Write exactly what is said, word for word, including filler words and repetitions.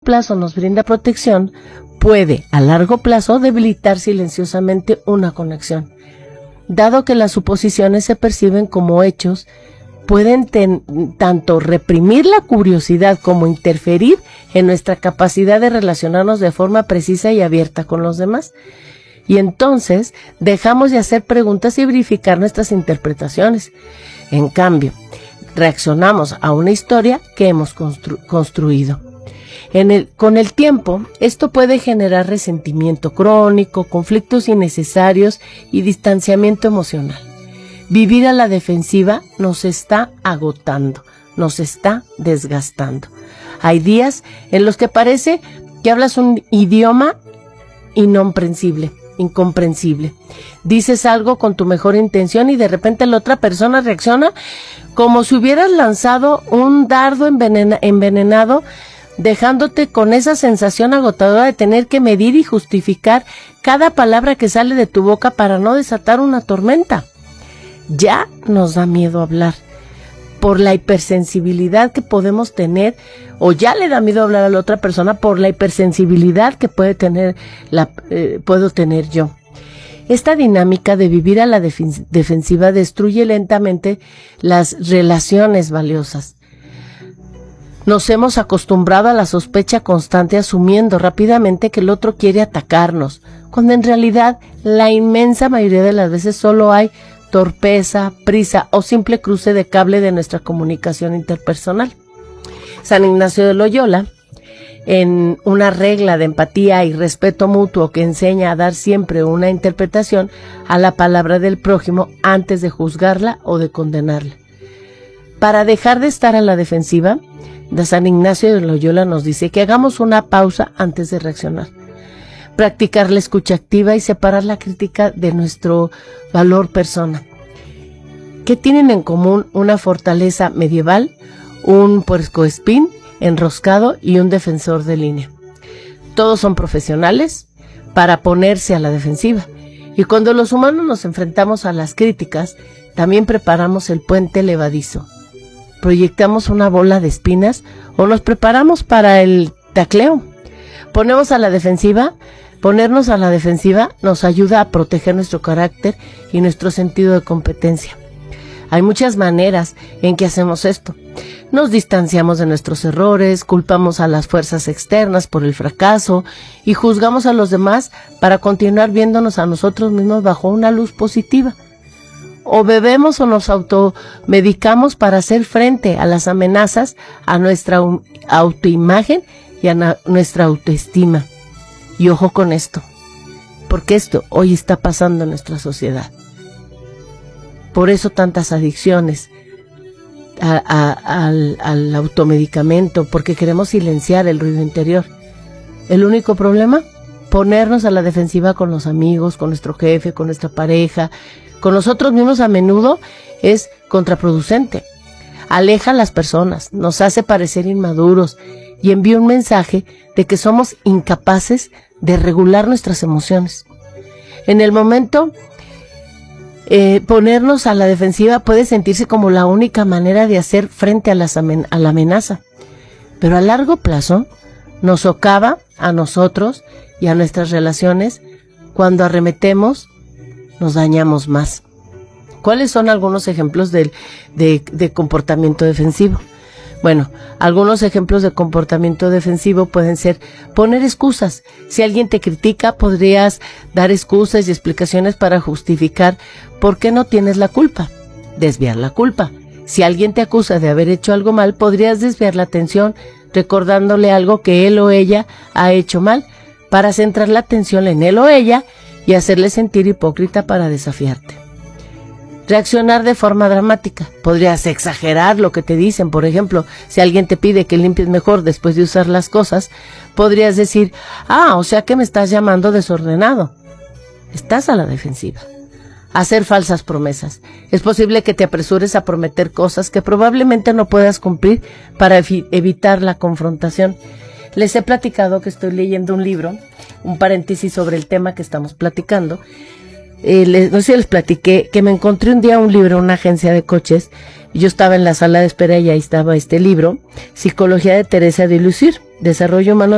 plazo nos brinda protección, puede a largo plazo debilitar silenciosamente una conexión. Dado que las suposiciones se perciben como hechos, pueden ten, tanto reprimir la curiosidad como interferir en nuestra capacidad de relacionarnos de forma precisa y abierta con los demás. Y entonces dejamos de hacer preguntas y verificar nuestras interpretaciones. En cambio, reaccionamos a una historia que hemos constru construido. En el, con el tiempo, esto puede generar resentimiento crónico, conflictos innecesarios y distanciamiento emocional. Vivir a la defensiva nos está agotando, nos está desgastando. Hay días en los que parece que hablas un idioma incomprensible, incomprensible. Dices algo con tu mejor intención y de repente la otra persona reacciona como si hubieras lanzado un dardo envenena, envenenado, dejándote con esa sensación agotadora de tener que medir y justificar cada palabra que sale de tu boca para no desatar una tormenta. Ya nos da miedo hablar por la hipersensibilidad que podemos tener, o ya le da miedo hablar a la otra persona por la hipersensibilidad que puede tener la, eh, puedo tener yo. Esta dinámica de vivir a la defen- defensiva destruye lentamente las relaciones valiosas. Nos hemos acostumbrado a la sospecha constante, asumiendo rápidamente que el otro quiere atacarnos, cuando en realidad la inmensa mayoría de las veces solo hay torpeza, prisa o simple cruce de cable de nuestra comunicación interpersonal. San Ignacio de Loyola, en una regla de empatía y respeto mutuo que enseña a dar siempre una interpretación a la palabra del prójimo antes de juzgarla o de condenarla. Para dejar de estar a la defensiva, de San Ignacio de Loyola nos dice que hagamos una pausa antes de reaccionar. Practicar la escucha activa y separar la crítica de nuestro valor persona. ¿Qué tienen en común una fortaleza medieval, un puercoespín enroscado y un defensor de línea? Todos son profesionales para ponerse a la defensiva. Y cuando los humanos nos enfrentamos a las críticas, también preparamos el puente levadizo. Proyectamos una bola de espinas o nos preparamos para el tacleo. Ponemos a la defensiva Ponernos a la defensiva nos ayuda a proteger nuestro carácter y nuestro sentido de competencia. Hay muchas maneras en que hacemos esto. Nos distanciamos de nuestros errores, culpamos a las fuerzas externas por el fracaso y juzgamos a los demás para continuar viéndonos a nosotros mismos bajo una luz positiva. O bebemos o nos automedicamos para hacer frente a las amenazas a nuestra autoimagen y a na- nuestra autoestima. Y ojo con esto, porque esto hoy está pasando en nuestra sociedad. Por eso tantas adicciones a, a, al, al automedicamento, porque queremos silenciar el ruido interior. El único problema, ponernos a la defensiva con los amigos, con nuestro jefe, con nuestra pareja, con nosotros mismos a menudo es contraproducente. Aleja a las personas, nos hace parecer inmaduros y envía un mensaje de que somos incapaces de regular nuestras emociones. En el momento, eh, ponernos a la defensiva puede sentirse como la única manera de hacer frente a, las amen- a la amenaza, pero a largo plazo nos socava a nosotros y a nuestras relaciones. Cuando arremetemos, nos dañamos más. ¿Cuáles son algunos ejemplos de, de, de comportamiento defensivo? Bueno, algunos ejemplos de comportamiento defensivo pueden ser poner excusas. Si alguien te critica, podrías dar excusas y explicaciones para justificar por qué no tienes la culpa. Desviar la culpa. Si alguien te acusa de haber hecho algo mal, podrías desviar la atención recordándole algo que él o ella ha hecho mal para centrar la atención en él o ella y hacerle sentir hipócrita para desafiarte. Reaccionar de forma dramática. Podrías exagerar lo que te dicen. Por ejemplo, si alguien te pide que limpies mejor después de usar las cosas, podrías decir, ah, o sea que me estás llamando desordenado. Estás a la defensiva. Hacer falsas promesas. Es posible que te apresures a prometer cosas que probablemente no puedas cumplir para evi- evitar la confrontación. Les he platicado que estoy leyendo un libro, un paréntesis sobre el tema que estamos platicando. Eh, les, no sé si les platiqué que me encontré un día un libro en una agencia de coches y yo estaba en la sala de espera y ahí estaba este libro, Psicología de Teresa de Lisieux, Desarrollo Humano